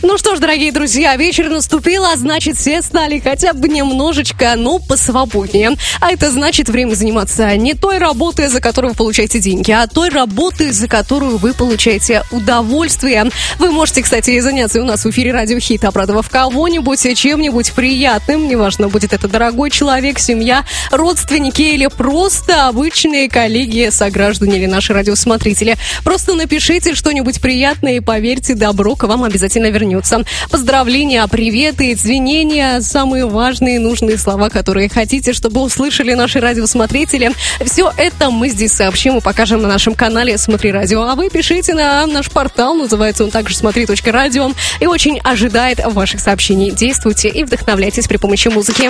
Ну что ж, дорогие друзья, вечер наступил, а значит, все стали хотя бы немножечко, посвободнее. А это значит время заниматься не той работой, за которую вы получаете деньги, а той работой, за которую вы получаете удовольствие. Вы можете, кстати, заняться у нас в эфире Радио Хит, обрадовав кого-нибудь чем-нибудь приятным. Неважно, будет это дорогой человек, семья, родственники или просто обычные коллеги, сограждане или наши радиосмотрители. Просто напишите что-нибудь приятное и поверьте, добро к вам обязательно вернется. Поздравления, приветы, извинения, самые важные, нужные слова, которые хотите, чтобы услышали наши радиосмотрители. Все это мы здесь сообщим и покажем на нашем канале «Смотри радио». А вы пишите на наш портал, называется он также «Смотри.радио», и очень ожидает ваших сообщений. Действуйте и вдохновляйтесь при помощи музыки.